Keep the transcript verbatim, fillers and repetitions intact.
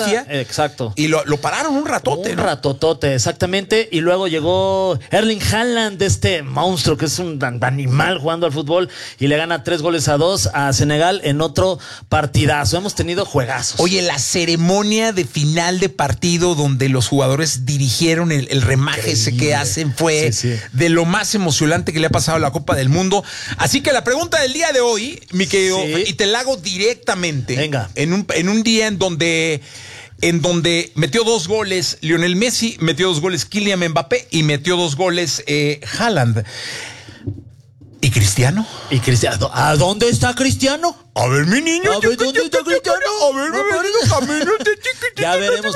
Filadelfia. Exacto. Y lo, lo pararon un ratote, Un ¿no? ratotote, exactamente. Y luego llegó Erling Haaland, este monstruo que es un animal jugando al fútbol, y le gana tres goles a dos a Senegal en otro partidazo. Hemos tenido juegazos. Oye, la ceremonia de final de partido donde los jugadores dirigieron el, el remaje ese que hacen fue Sí, sí. de lo más emocionante que le ha pasado a la Copa del Mundo. Así que la pregunta del día de hoy, mi querido, Sí. y te la hago directamente. Venga. En un, en un día en donde, en donde metió dos goles Lionel Messi, metió dos goles Kylian Mbappé y metió dos goles eh, Haaland. ¿Y Cristiano? ¿Y Cristiano? ¿A dónde está Cristiano? A ver, mi niño. A ver, ¿dónde está Cristiano? A ver, No, mi niño, camínate, chiquitito. Ya veremos.